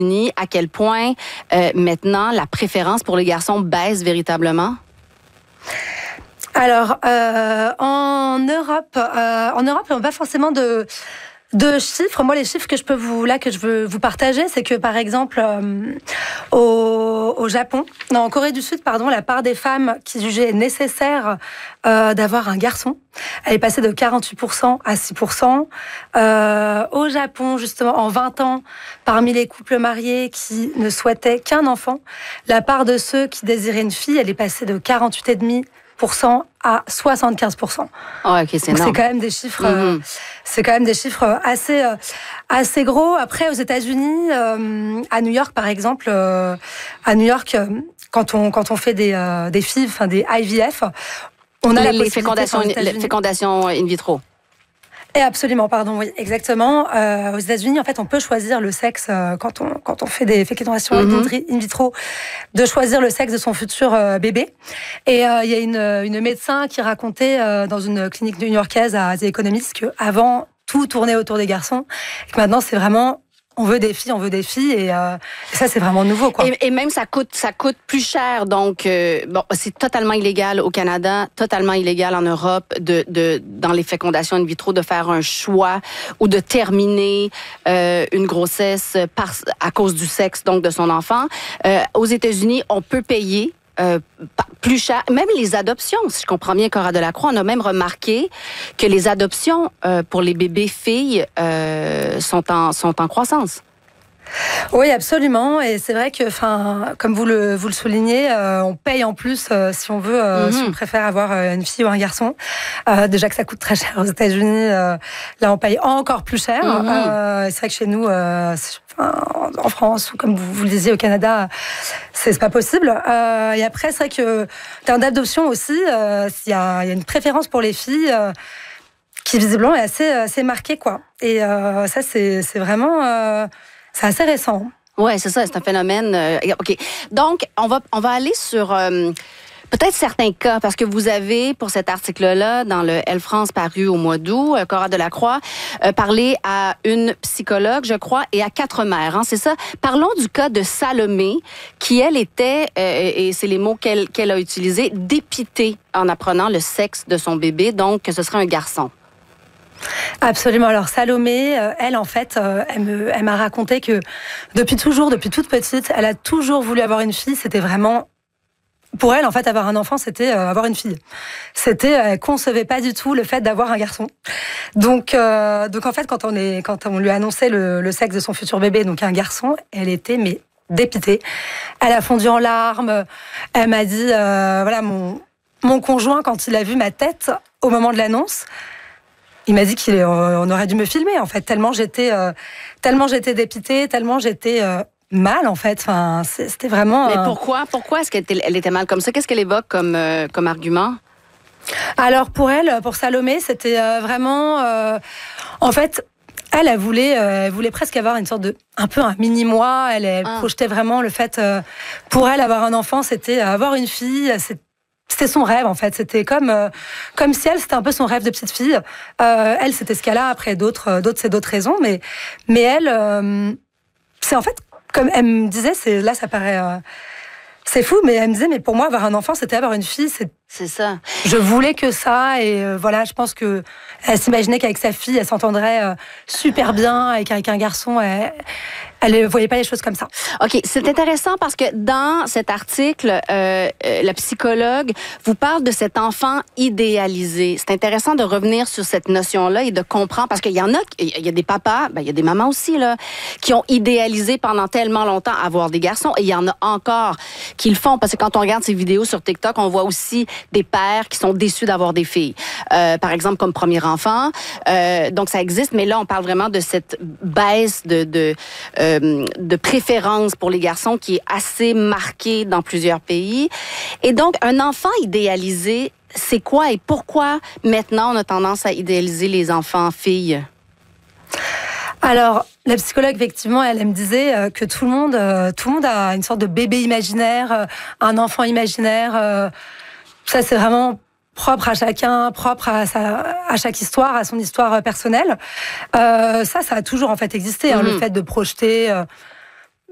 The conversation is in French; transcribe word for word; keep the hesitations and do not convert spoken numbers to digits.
à quel point euh, maintenant la préférence pour les garçons baisse véritablement? Alors, euh, en Europe, euh, en Europe, on n'a pas forcément de... De chiffres, moi les chiffres que je peux vous là que je veux vous partager, c'est que par exemple euh, au, au Japon, non en Corée du Sud pardon, la part des femmes qui jugeaient nécessaire euh, d'avoir un garçon, elle est passée de quarante-huit pour cent à six pour cent. Euh, au Japon justement en vingt ans, parmi les couples mariés qui ne souhaitaient qu'un enfant, la part de ceux qui désiraient une fille, elle est passée de quarante-huit virgule cinq pour cent à soixante-quinze pour cent. Oh, okay, c'est Donc c'est quand même des chiffres, mm-hmm. euh, c'est quand même des chiffres assez, euh, assez gros. Après, aux États-Unis, euh, à New York par exemple, euh, à New York, euh, quand on quand on fait des euh, des F I V, enfin des I V F, on a les, la les possibilité fécondations, les fécondations in vitro. Et absolument, pardon, oui, exactement. Euh, aux États-Unis, en fait, on peut choisir le sexe euh, quand on quand on fait des fécondations mm-hmm. in vitro, de choisir le sexe de son futur euh, bébé. Et il euh, y a une une médecin qui racontait euh, dans une clinique new-yorkaise à The Economist que avant tout tournait autour des garçons, et que maintenant c'est vraiment on veut des filles, on veut des filles, et, euh, et ça c'est vraiment nouveau, quoi. Et, et même ça coûte, ça coûte plus cher, donc euh, bon, c'est totalement illégal au Canada, totalement illégal en Europe de, de dans les fécondations in vitro de faire un choix ou de terminer euh, une grossesse par à cause du sexe donc de son enfant. Euh, aux États-Unis, on peut payer. Euh, plus cher. Même les adoptions, si je comprends bien, Cora Delacroix, on a même remarqué que les adoptions euh, pour les bébés filles euh, sont en sont en croissance. Oui, absolument. Et c'est vrai que, enfin, comme vous le vous le soulignez, euh, on paye en plus euh, si on veut, euh, mm-hmm. si on préfère avoir euh, une fille ou un garçon. Euh, déjà que ça coûte très cher aux États-Unis, euh, là on paye encore plus cher. Mm-hmm. Euh, c'est vrai que chez nous, euh, en France ou comme vous, vous le disiez au Canada, c'est, c'est pas possible. Euh, et après, c'est vrai que en termes d'adoption aussi, euh, il y a, y a une préférence pour les filles. Euh, qui visiblement est assez, assez marquée, quoi. Et euh, ça, c'est, c'est vraiment... Euh, c'est assez récent. Oui, c'est ça, c'est un phénomène. Euh, OK. Donc, on va, on va aller sur euh, peut-être certains cas, parce que vous avez, pour cet article-là, dans le Elle France paru au mois d'août, euh, Cora Delacroix, euh, parlé à une psychologue, je crois, et à quatre mères. Hein, c'est ça? Parlons du cas de Salomé, qui, elle, était, euh, et c'est les mots qu'elle, qu'elle a utilisés, dépitée en apprenant le sexe de son bébé, donc que ce serait un garçon. Absolument. Alors Salomé, euh, elle en fait, euh, elle, me, elle m'a raconté que depuis toujours, depuis toute petite, elle a toujours voulu avoir une fille. C'était vraiment, pour elle en fait, avoir un enfant, c'était euh, avoir une fille. C'était, elle concevait pas du tout le fait d'avoir un garçon. Donc, euh, donc en fait, quand on est, quand on lui a annoncé le, le sexe de son futur bébé, donc un garçon, elle était mais dépitée. Elle a fondu en larmes. Elle m'a dit, euh, voilà, mon mon conjoint quand il a vu ma tête au moment de l'annonce. Il m'a dit qu'on euh, aurait dû me filmer, en fait, tellement j'étais, euh, tellement j'étais dépitée, tellement j'étais euh, mal, en fait. Enfin, c'était vraiment... Mais pourquoi, pourquoi est-ce qu'elle était, elle était mal comme ça? Qu'est-ce qu'elle évoque comme, euh, comme argument? Alors, pour elle, pour Salomé, c'était euh, vraiment... Euh, en fait... Elle, elle voulait, euh, elle voulait presque avoir une sorte de, un peu un mini-moi. Elle, elle ah. projetait vraiment le fait, euh, pour elle, avoir un enfant, c'était avoir une fille, c'est C'était son rêve, en fait. C'était comme, euh, comme si elle, c'était un peu son rêve de petite fille. Euh, elle, c'était ce qu'elle a. Après, d'autres, d'autres, c'est d'autres raisons. Mais, mais elle, euh, c'est en fait, comme elle me disait, c'est, là, ça paraît, euh, c'est fou, mais elle me disait, mais pour moi, avoir un enfant, c'était avoir une fille. C'est, c'est ça. Je voulais que ça. Et euh, voilà, je pense que elle s'imaginait qu'avec sa fille, elle s'entendrait euh, super bien. Et qu'avec un garçon, elle, elle ne voyait pas les choses comme ça. OK, c'est intéressant parce que dans cet article, euh, euh, la psychologue vous parle de cet enfant idéalisé. C'est intéressant de revenir sur cette notion-là et de comprendre, parce qu'il y en a, il y a des papas, ben, il y a des mamans aussi, là, qui ont idéalisé pendant tellement longtemps avoir des garçons, et il y en a encore qui le font, parce que quand on regarde ces vidéos sur TikTok, on voit aussi des pères qui sont déçus d'avoir des filles. Euh, par exemple, comme premier enfant. Euh, donc, ça existe, mais là, on parle vraiment de cette baisse de... de euh, de préférence pour les garçons qui est assez marquée dans plusieurs pays. Et donc, un enfant idéalisé, c'est quoi et pourquoi maintenant on a tendance à idéaliser les enfants filles? Alors, la psychologue, effectivement, elle, elle me disait que tout le monde, euh, tout le monde a une sorte de bébé imaginaire, euh, un enfant imaginaire. Euh, ça, c'est vraiment propre à chacun, propre à, sa, à chaque histoire, à son histoire personnelle. Euh, ça, ça a toujours en fait existé, hein, mm-hmm. le fait de projeter euh,